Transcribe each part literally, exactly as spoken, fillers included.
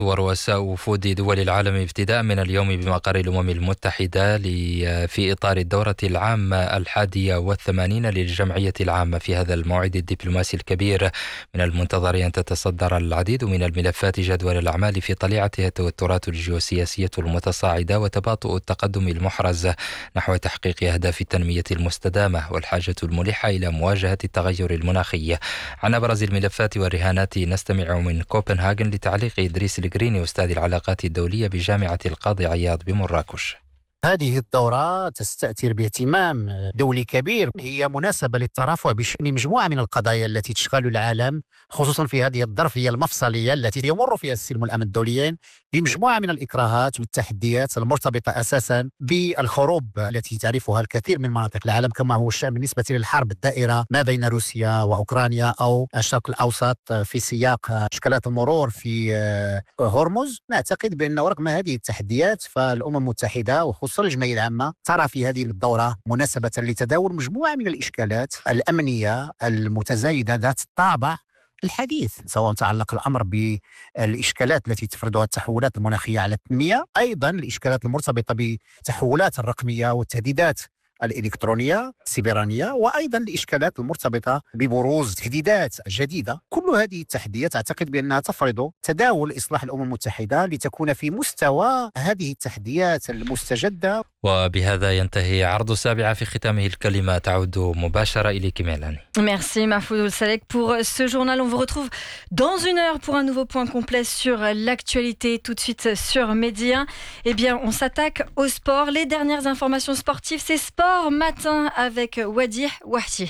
ورؤساء وفود دول العالم ابتداء من اليوم بمقر الأمم المتحدة في إطار الدورة العامة الحادية والثمانين للجمعية العامة. في هذا الموعد الدبلوماسي الكبير من المنتظر أن تتصدر العديد من الملفات جدول الأعمال في طليعتها التوترات الجيوسياسية المتصاعدة وتباطؤ التقدم المحرز نحو تحقيق أهداف التنمية المستدامة والحاجة الملحة إلى مواجهة التغير المناخي. عن أبرز الملفات والرهانات نستمع من كوبنهاغن لتعليق إدريس القريني أستاذ العلاقات الدولية بجامعة القاضي عياض بمراكش. هذه الدورة تستأثر باهتمام دولي كبير، هي مناسبة للترافع بشأن مجموعة من القضايا التي تشغل العالم، خصوصا في هذه الظرفية المفصلية التي يمر فيها السلم والأمن الدوليين بمجموعة من الإكراهات والتحديات المرتبطة أساسا بالحروب التي تعرفها الكثير من مناطق العالم، كما هو الشأن بالنسبة للحرب الدائرة ما بين روسيا وأوكرانيا أو الشرق الأوسط في سياق إشكالات المرور في هرمز. نعتقد بأن رغم هذه التحديات فالأمم المتحدة وخصوصا الجمعية العامة ترى في هذه الدورة مناسبة لتداول مجموعة من الإشكالات الأمنية المتزايدة ذات الطابع الحديث، سواء تعلق الأمر بالإشكالات التي تفرضها التحولات المناخية على التنمية، أيضا الإشكالات المرتبطة بالتحولات الرقمية والتهديدات الإلكترونية السيبرانية، وأيضا الإشكالات المرتبطة ببروز تهديدات جديدة. كل هذه التحديات أعتقد بأنها تفرض تداول إصلاح الأمم المتحدة لتكون في مستوى هذه التحديات المستجدة. وبهذا ينتهي عرض السابعة. في ختامه الكلمة تعود مباشرة إليك ميلاني. Merci Mahfouz Salek pour ce journal. On vous retrouve dans une heure pour un nouveau point complet sur l'actualité. Tout de suite sur Média. Eh bien, on s'attaque au sport. Les dernières informations sportives, c'est Sport Matin avec Wadih Wahti.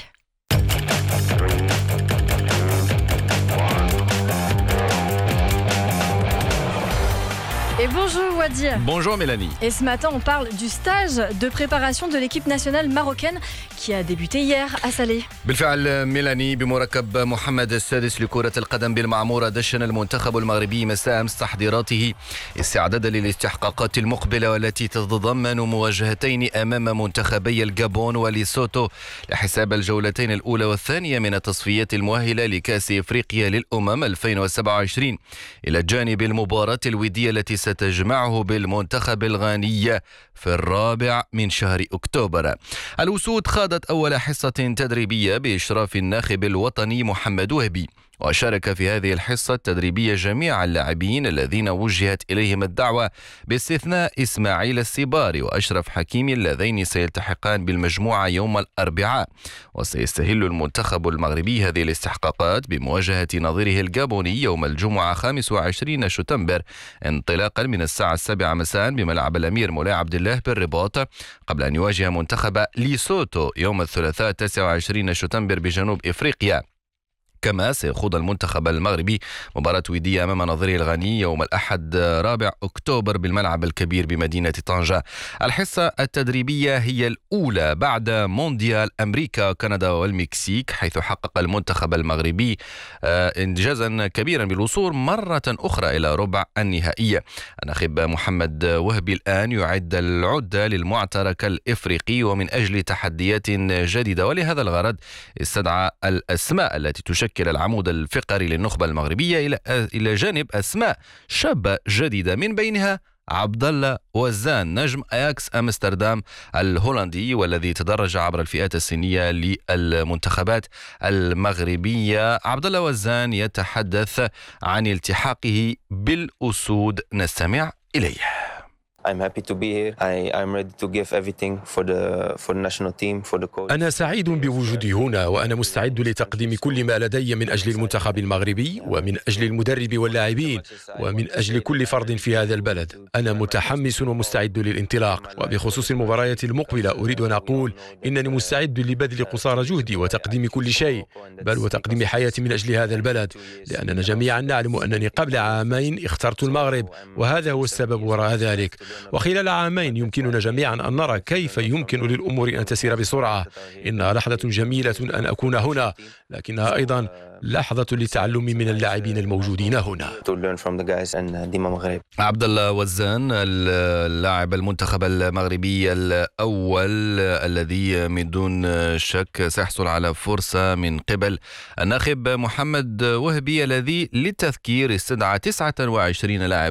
Et bonjour Wadi. Bonjour Mélanie. Et ce matin, on parle du stage de préparation de l'équipe nationale marocaine qui a débuté hier à Salé. بالفعل ميلاني، بمركب محمد السادس لكرة القدم بالمعمورة دشن المنتخب المغربي مساء أمس تحضيراته استعدادا للاستحقاقات المقبلة والتي تتضمن مواجهتين أمام منتخبي الجابون وليسوتو لحساب الجولتين الأولى والثانية من التصفيات المؤهلة لكأس إفريقيا للأمم ألفين وسبعة وعشرين، إلى جانب المباراة الودية التي ستجمعه بالمنتخب الغاني في الرابع من شهر أكتوبر. الأسود خاضت أول حصة تدريبية بإشراف الناخب الوطني محمد وهبي، وشارك في هذه الحصة التدريبية جميع اللاعبين الذين وجهت إليهم الدعوة باستثناء إسماعيل السباري وأشرف حكيمي اللذين سيلتحقان بالمجموعة يوم الأربعاء. وسيستهل المنتخب المغربي هذه الاستحقاقات بمواجهة نظيره الجابوني يوم الجمعة خامس وعشرين شتنبر انطلاقا من الساعة السابعة مساء بملعب الأمير مولاي عبد الله بالرباط، قبل أن يواجه منتخب ليسوتو يوم الثلاثاء تاسع وعشرين شتنبر بجنوب إفريقيا. كما سيخوض المنتخب المغربي مباراة ودية أمام نظيره الغاني يوم الأحد رابع أكتوبر بالملعب الكبير بمدينة طنجة. الحصة التدريبية هي الأولى بعد مونديال أمريكا كندا والمكسيك، حيث حقق المنتخب المغربي إنجازا كبيرا بالوصول مرة أخرى إلى ربع النهائية. الناخب محمد وهبي الآن يعد العدة للمعترك الإفريقي ومن أجل تحديات جديدة، ولهذا الغرض استدعى الأسماء التي تشكل العمود الفقري للنخبة المغربية إلى إلى جانب أسماء شابة جديدة، من بينها عبد الله وزان نجم اياكس امستردام الهولندي والذي تدرج عبر الفئات السنية للمنتخبات المغربية. عبد الله وزان يتحدث عن التحاقه بالأسود، نستمع إليه. I'm happy to be here. I I'm ready to give everything for the for the national team for the coach. أنا سعيد بوجودي هنا، وأنا مستعد لتقديم كل ما لدي من أجل المنتخب المغربي ومن أجل المدرب واللاعبين ومن أجل كل فرد في هذا البلد. أنا متحمس ومستعد للانطلاق، وبخصوص المباريات المقبلة أريد أن أقول إنني مستعد لبذل قصارى جهدي وتقديم كل شيء، بل وتقديم حياتي من أجل هذا البلد، لأننا جميعا نعلم أنني قبل عامين اخترت المغرب، وهذا هو السبب وراء ذلك. وخلال عامين يمكننا جميعا أن نرى كيف يمكن للأمور أن تسير بسرعة. إنها لحظة جميلة أن أكون هنا، لكنها أيضا لحظة للتعلم من اللاعبين الموجودين هنا. عبد الله وزان، اللاعب المنتخب المغربي الأول الذي من دون شك سيحصل على فرصة من قبل الناخب محمد وهبي، الذي للتذكير استدعى تسعة وعشرين لاعب